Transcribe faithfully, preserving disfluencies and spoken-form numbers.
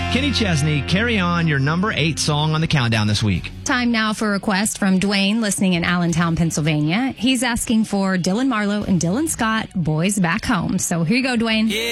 Kenny Chesney, carry on your number eight song on the countdown this week. Time now for a request from Dwayne, listening in Allentown, Pennsylvania. He's asking for Dylan Marlowe and Dylan Scott, Boys Back Home. So here you go, Dwayne. Yeah.